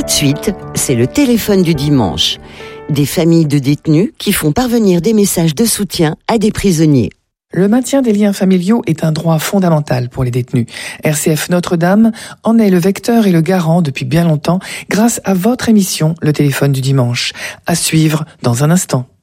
de suite, c'est le téléphone du dimanche. Des familles de détenus qui font parvenir des messages de soutien à des prisonniers. Le maintien des liens familiaux est un droit fondamental pour les détenus. RCF Notre-Dame en est le vecteur et le garant depuis bien longtemps grâce à votre émission Le téléphone du dimanche. À suivre dans un instant.